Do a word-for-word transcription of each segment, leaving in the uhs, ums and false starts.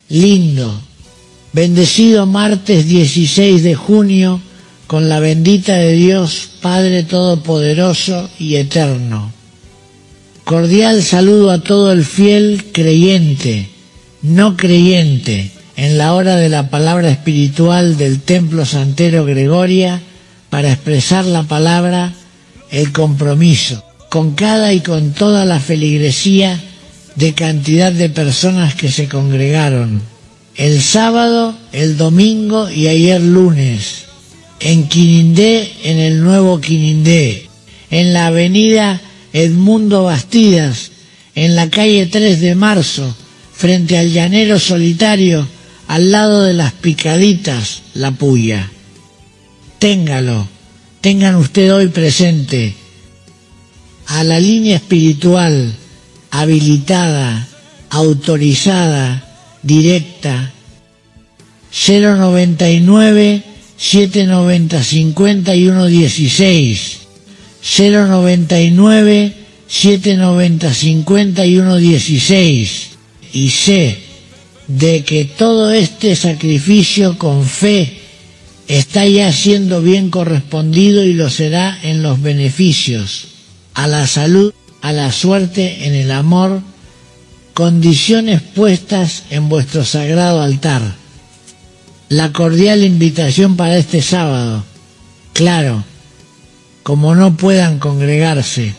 Lindo, bendecido martes dieciséis de junio, con la bendita de Dios, Padre Todopoderoso y Eterno. Cordial saludo a todo el fiel creyente, no creyente, en la hora de la palabra espiritual del Templo Santero Gregoria, para expresar la palabra, el compromiso, con cada y con toda la feligresía de cantidad de personas que se congregaron el sábado, el domingo y ayer lunes, en Quinindé, en el nuevo Quinindé, en la avenida Edmundo Bastidas, en la calle tres de marzo, frente al Llanero Solitario, al lado de las Picaditas, La Puya. Téngalo, tengan usted hoy presente a la línea espiritual habilitada, autorizada, directa, cero noventa y nueve, siete noventa, cincuenta y uno dieciséis, cero noventa y nueve, siete noventa, cincuenta y uno dieciséis, y sé de que todo este sacrificio con fe está ya siendo bien correspondido y lo será en los beneficios, a la salud, a la suerte, en el amor, condiciones puestas en vuestro sagrado altar. La cordial invitación para este sábado, claro, como no puedan congregarse,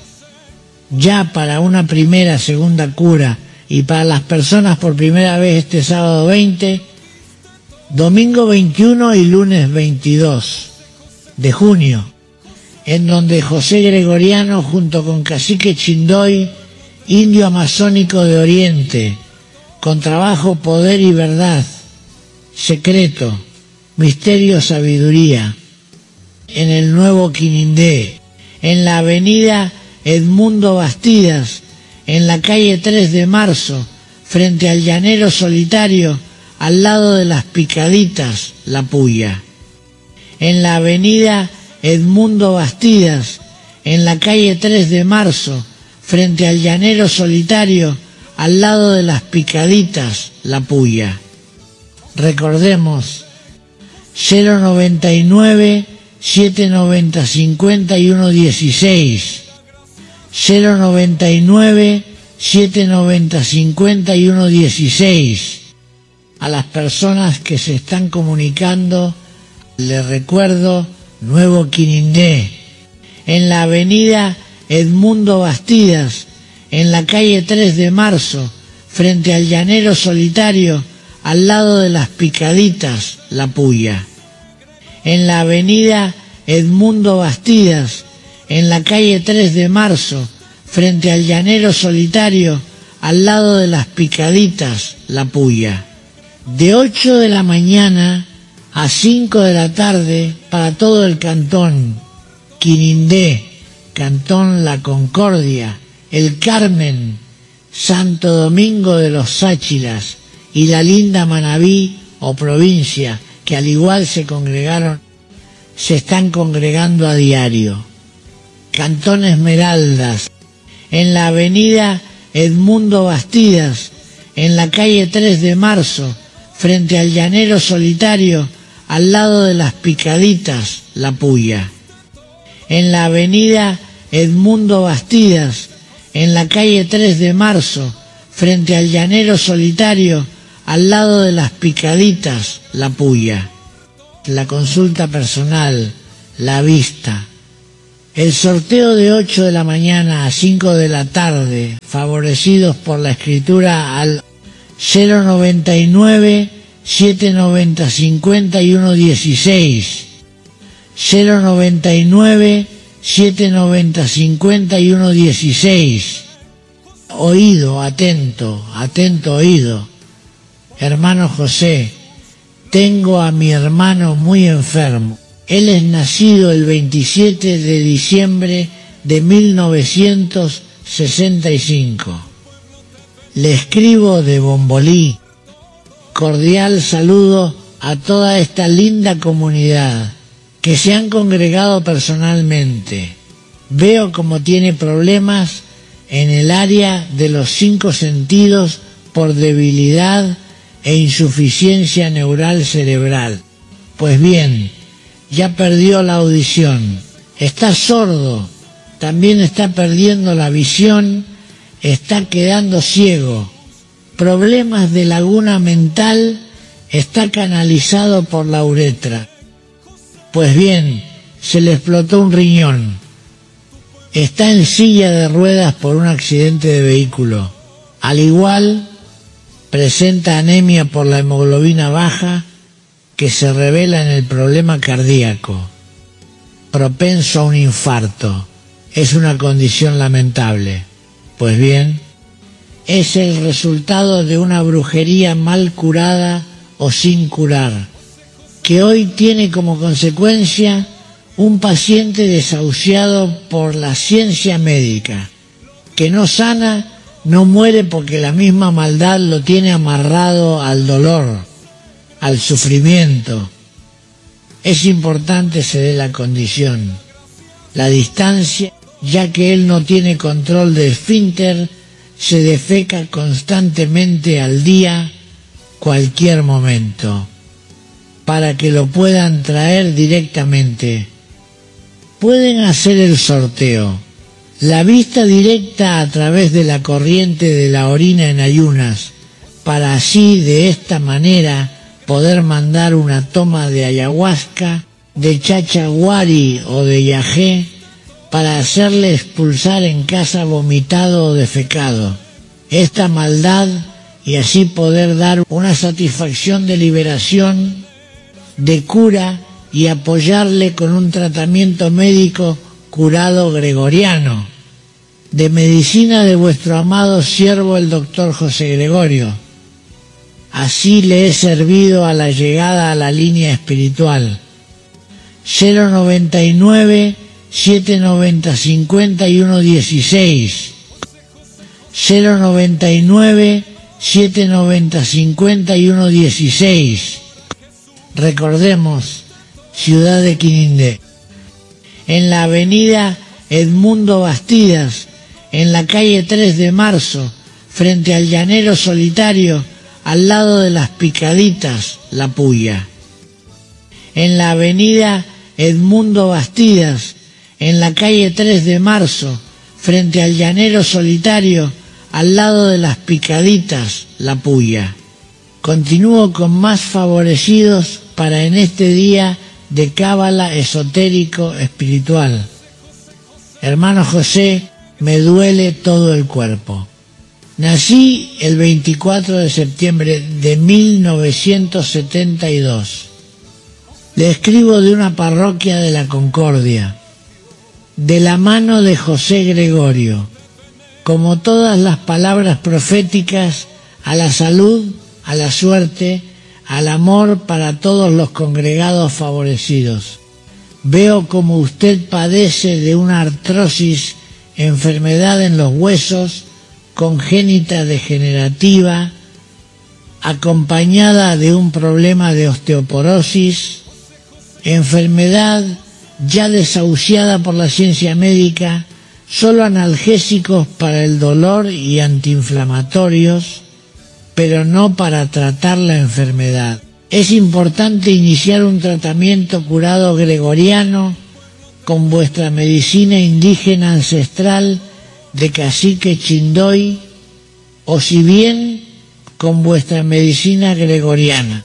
ya para una primera, segunda cura y para las personas por primera vez este sábado veinte, domingo veintiuno y lunes veintidós de junio, en donde José Gregoriano junto con Cacique Chindoy, indio amazónico de Oriente, con trabajo, poder y verdad, secreto, misterio, sabiduría, en el nuevo Quinindé, en la avenida Edmundo Bastidas, en la calle tres de marzo, frente al Llanero Solitario, al lado de las Picaditas, La Puya. En la avenida Edmundo Bastidas, en la calle tres de marzo, frente al Llanero Solitario, al lado de las Picaditas, La Puya. Recordemos, cero noventa y nueve, siete noventa, cincuenta y uno dieciséis, cero noventa y nueve, siete noventa, cincuenta y uno dieciséis. A las personas que se están comunicando, les recuerdo, nuevo Quinindé, en la avenida Edmundo Bastidas, en la calle tres de marzo, frente al Llanero Solitario, al lado de las Picaditas, La Puya. En la avenida Edmundo Bastidas, en la calle tres de marzo, frente al Llanero Solitario, al lado de las Picaditas, La Puya. De ocho de la mañana a cinco de la tarde para todo el cantón Quinindé, Cantón La Concordia, El Carmen, Santo Domingo de los Sáchilas y la linda Manabí o provincia, que al igual se congregaron, se están congregando a diario. Cantón Esmeraldas, en la avenida Edmundo Bastidas, en la calle tres de marzo, frente al Llanero Solitario, al lado de las Picaditas, La Puya. En la avenida Edmundo Bastidas, en la calle tres de marzo, frente al Llanero Solitario, al lado de las Picaditas, La Puya. La consulta personal, la vista. El sorteo de ocho de la mañana a cinco de la tarde, favorecidos por la escritura al cero noventa y nueve, siete noventa, cincuenta y uno dieciséis, cero noventa y nueve, siete noventa, cincuenta y uno dieciséis. Oído, atento, atento oído. Hermano José, tengo a mi hermano muy enfermo. Él es nacido el veintisiete de diciembre de mil novecientos sesenta y cinco. Le escribo de Bombolí. Cordial saludo a toda esta linda comunidad que se han congregado personalmente. Veo como tiene problemas en el área de los cinco sentidos por debilidad e insuficiencia neural cerebral. Pues bien, ya perdió la audición, está sordo, también está perdiendo la visión, está quedando ciego. Problemas de laguna mental, está canalizado por la uretra. Pues bien, se le explotó un riñón. Está en silla de ruedas por un accidente de vehículo. Al igual, presenta anemia por la hemoglobina baja que se revela en el problema cardíaco. Propenso a un infarto. Es una condición lamentable. Pues bien, es el resultado de una brujería mal curada o sin curar, que hoy tiene como consecuencia un paciente desahuciado por la ciencia médica, que no sana, no muere porque la misma maldad lo tiene amarrado al dolor, al sufrimiento. Es importante se dé la condición, la distancia, ya que él no tiene control de esfínter, se defeca constantemente al día, cualquier momento, para que lo puedan traer directamente. Pueden hacer el sorteo, la vista directa a través de la corriente de la orina en ayunas, para así de esta manera poder mandar una toma de ayahuasca, de chachaguari o de yagé, para hacerle expulsar en casa vomitado o defecado esta maldad y así poder dar una satisfacción de liberación, de cura y apoyarle con un tratamiento médico curado gregoriano, de medicina de vuestro amado siervo el doctor José Gregorio. Así le he servido a la llegada a la línea espiritual. cero noventa y nueve, siete noventa, cincuenta y uno dieciséis. cero noventa y nueve, siete noventa, cincuenta y uno dieciséis. Recordemos, ciudad de Quinindé. En la avenida Edmundo Bastidas, en la calle tres de marzo, frente al Llanero Solitario, al lado de las Picaditas, La Puya. En la avenida Edmundo Bastidas, en la calle tres de marzo, frente al Llanero Solitario, al lado de las Picaditas, La Puya. Continúo con más favorecidos para en este día de cábala esotérico espiritual. Hermano José, me duele todo el cuerpo. Nací el veinticuatro de septiembre de mil novecientos setenta y dos. Le escribo de una parroquia de la Concordia, de la mano de José Gregorio, como todas las palabras proféticas, a la salud, a la suerte, al amor para todos los congregados favorecidos. Veo como usted padece de una artrosis, enfermedad en los huesos, congénita degenerativa, acompañada de un problema de osteoporosis, enfermedad ya desahuciada por la ciencia médica, solo analgésicos para el dolor y antiinflamatorios, pero no para tratar la enfermedad. Es importante iniciar un tratamiento curado gregoriano con vuestra medicina indígena ancestral de cacique Chindoy, o si bien con vuestra medicina gregoriana.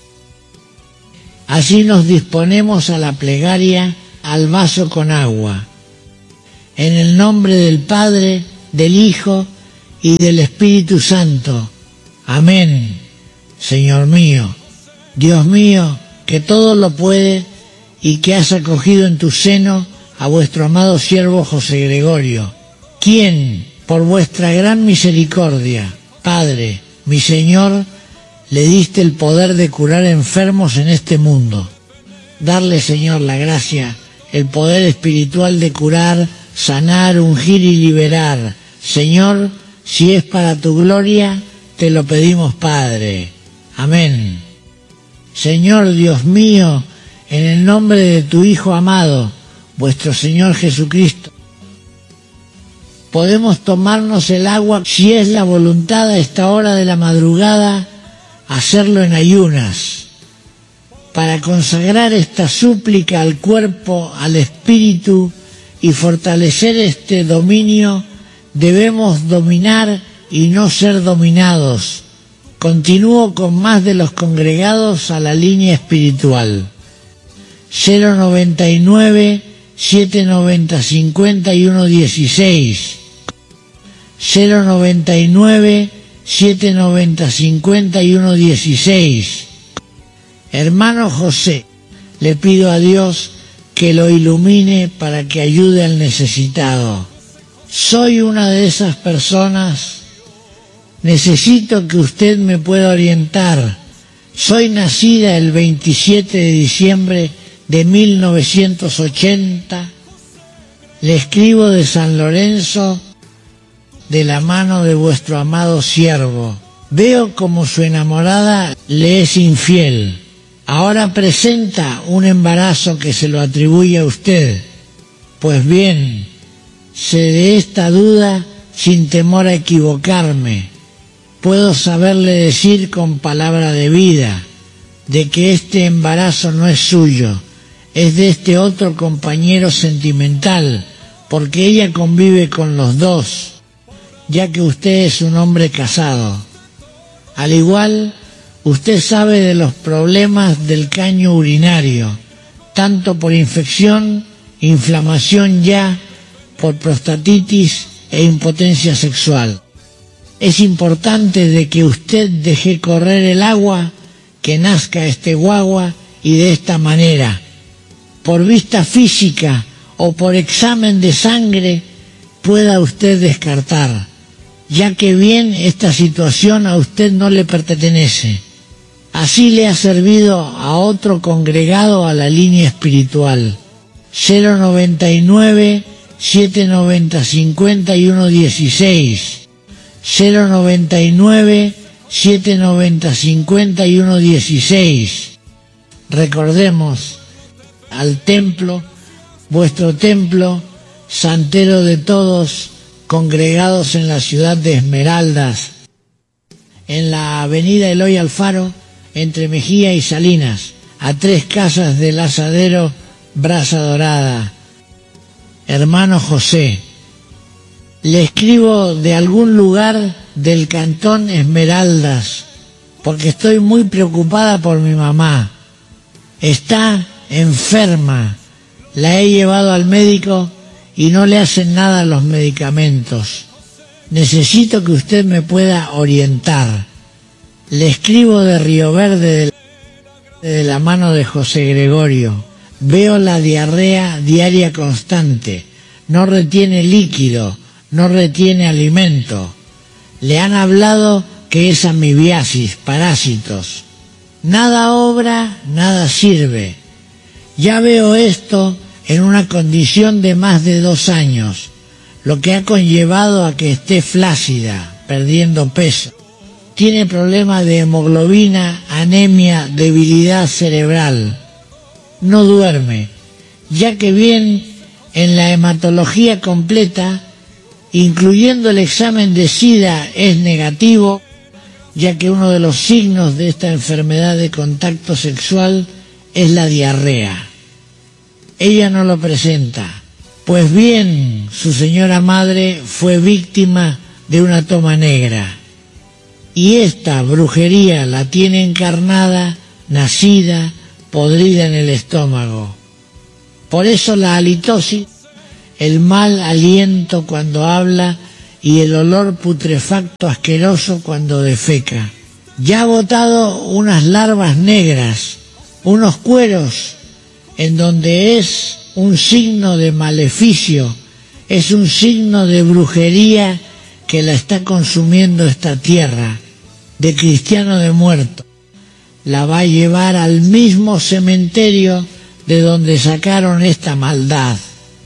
Así nos disponemos a la plegaria, al vaso con agua. En el nombre del Padre, del Hijo y del Espíritu Santo. Amén. Señor mío, Dios mío, que todo lo puede y que has acogido en tu seno a vuestro amado siervo José Gregorio, quien, por vuestra gran misericordia, Padre, mi Señor, le diste el poder de curar enfermos en este mundo. Darle, Señor, la gracia, el poder espiritual de curar, sanar, ungir y liberar. Señor, si es para tu gloria, te lo pedimos, Padre. Amén. Señor Dios mío, en el nombre de tu Hijo amado, vuestro Señor Jesucristo, podemos tomarnos el agua si es la voluntad a esta hora de la madrugada, hacerlo en ayunas. Para consagrar esta súplica al cuerpo, al espíritu y fortalecer este dominio, debemos dominar y no ser dominados. Continúo con más de los congregados a la línea espiritual. cero noventa y nueve, siete noventa, cincuenta y uno dieciséis. cero noventa y nueve, siete noventa, cincuenta y uno dieciséis. Hermano José, le pido a Dios que lo ilumine para que ayude al necesitado. Soy una de esas personas. Necesito que usted me pueda orientar. Soy nacida el veintisiete de diciembre de mil novecientos ochenta. Le escribo de San Lorenzo, de la mano de vuestro amado siervo. Veo como su enamorada le es infiel. Ahora presenta un embarazo que se lo atribuye a usted. Pues bien, sé de esta duda sin temor a equivocarme. Puedo saberle decir con palabra de vida de que este embarazo no es suyo, es de este otro compañero sentimental, porque ella convive con los dos, ya que usted es un hombre casado. Al igual, usted sabe de los problemas del caño urinario, tanto por infección, inflamación ya, por prostatitis e impotencia sexual. Es importante de que usted deje correr el agua, que nazca este guagua y de esta manera, por vista física o por examen de sangre, pueda usted descartar, ya que bien esta situación a usted no le pertenece. Así le ha servido a otro congregado a la línea espiritual. cero noventa y nueve, siete noventa, cincuenta y uno dieciséis. cero noventa y nueve, siete noventa, cincuenta y uno dieciséis. Recordemos al templo, vuestro templo, santero de todos, congregados en la ciudad de Esmeraldas, en la avenida Eloy Alfaro, entre Mejía y Salinas, a tres casas del asadero Brasa Dorada. Hermano José, le escribo de algún lugar del cantón Esmeraldas, porque estoy muy preocupada por mi mamá. Está enferma, la he llevado al médico y no le hacen nada los medicamentos. Necesito que usted me pueda orientar. Le escribo de Río Verde, de, de la mano de José Gregorio. Veo la diarrea diaria constante, no retiene líquido, no retiene alimento. Le han hablado que es amibiasis, parásitos. Nada obra, nada sirve. Ya veo esto en una condición de más de dos años, lo que ha conllevado a que esté flácida, perdiendo peso. Tiene problemas de hemoglobina, anemia, debilidad cerebral. No duerme, ya que bien en la hematología completa, incluyendo el examen de SIDA, es negativo, ya que uno de los signos de esta enfermedad de contacto sexual es la diarrea. Ella no lo presenta. Pues bien, su señora madre fue víctima de una toma negra, y esta brujería la tiene encarnada, nacida, podrida en el estómago. Por eso la halitosis, el mal aliento cuando habla y el olor putrefacto asqueroso cuando defeca. Ya ha botado unas larvas negras, unos cueros, en donde es un signo de maleficio, es un signo de brujería que la está consumiendo esta tierra, de cristiano de muerto. La va a llevar al mismo cementerio de donde sacaron esta maldad.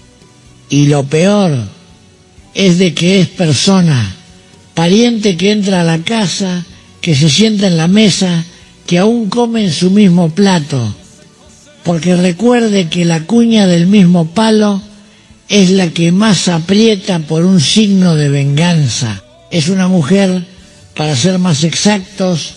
Y lo peor es de que es persona, pariente que entra a la casa, que se sienta en la mesa, que aún come en su mismo plato, porque recuerde que la cuña del mismo palo es la que más aprieta por un signo de venganza. Es una mujer, para ser más exactos,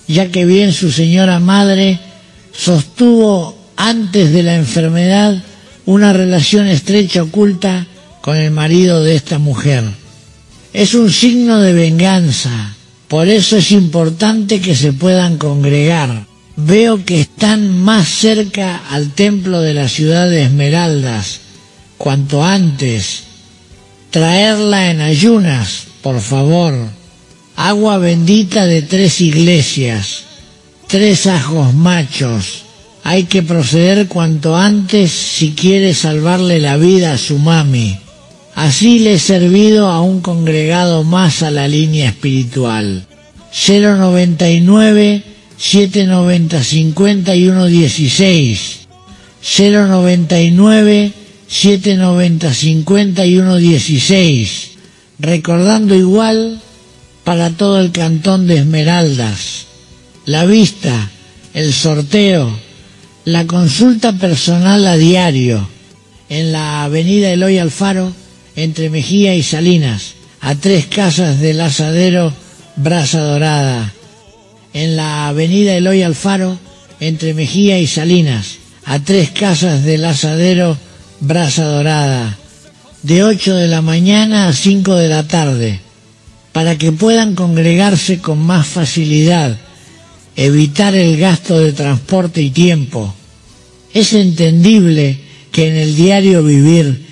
ya que bien su señora madre sostuvo antes de la enfermedad una relación estrecha oculta con el marido de esta mujer. Es un signo de venganza, por eso es importante que se puedan congregar. Veo que están más cerca al templo de la ciudad de Esmeraldas, cuanto antes. Traerla en ayunas, por favor. Agua bendita de tres iglesias, tres ajos machos. Hay que proceder cuanto antes si quiere salvarle la vida a su mami. Así le he servido a un congregado más a la línea espiritual. cero noventa y nueve, siete noventa, cincuenta y uno dieciséis. cero noventa y nueve, siete noventa, cincuenta y uno dieciséis. Recordando igual para todo el cantón de Esmeraldas. La vista, el sorteo, la consulta personal a diario en la avenida Eloy Alfaro, entre Mejía y Salinas, a tres casas del asadero Brasa Dorada. En la avenida Eloy Alfaro, entre Mejía y Salinas, a tres casas del asadero Brasa Dorada, de ocho de la mañana a cinco de la tarde, para que puedan congregarse con más facilidad, evitar el gasto de transporte y tiempo. Es entendible que en el diario vivir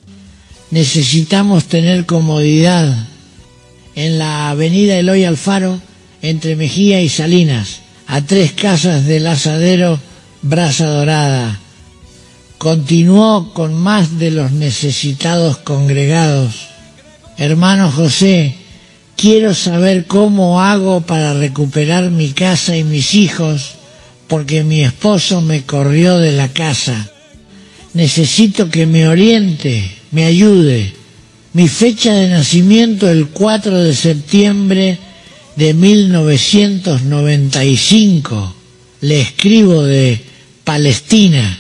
necesitamos tener comodidad. En la avenida Eloy Alfaro, entre Mejía y Salinas, a tres casas del asadero Brasa Dorada. Continuó con más de los necesitados congregados. Hermano José, quiero saber cómo hago para recuperar mi casa y mis hijos, porque mi esposo me corrió de la casa. Necesito que me oriente, me ayude. Mi fecha de nacimiento el cuatro de septiembre de mil novecientos noventa y cinco. Le escribo de Palestina.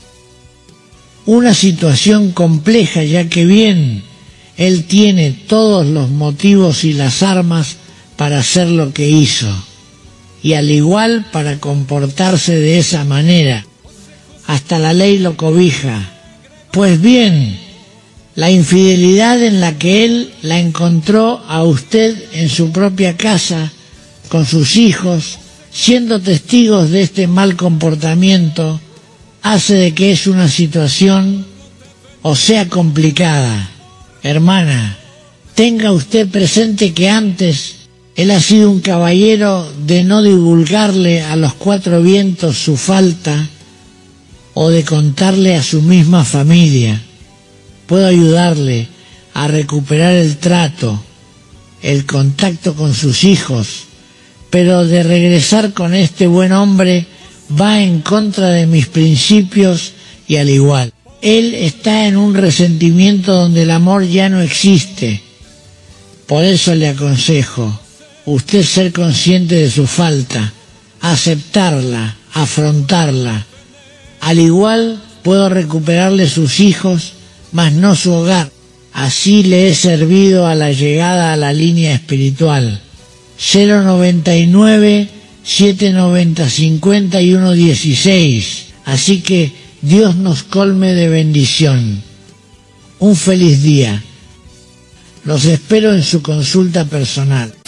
Una situación compleja, ya que bien, él tiene todos los motivos y las armas para hacer lo que hizo, y al igual para comportarse de esa manera. Hasta la ley lo cobija. Pues bien, la infidelidad en la que él la encontró a usted en su propia casa, con sus hijos, siendo testigos de este mal comportamiento, hace de que es una situación, o sea, complicada. Hermana, tenga usted presente que antes él ha sido un caballero de no divulgarle a los cuatro vientos su falta o de contarle a su misma familia. Puedo ayudarle a recuperar el trato, el contacto con sus hijos, pero de regresar con este buen hombre va en contra de mis principios y al igual. Él está en un resentimiento donde el amor ya no existe. Por eso le aconsejo, usted ser consciente de su falta, aceptarla, afrontarla. Al igual puedo recuperarle sus hijos, mas no su hogar. Así le he servido a la llegada a la línea espiritual. cero noventa y nueve, siete noventa, cincuenta y uno dieciséis. Así que Dios nos colme de bendición. Un feliz día. Los espero en su consulta personal.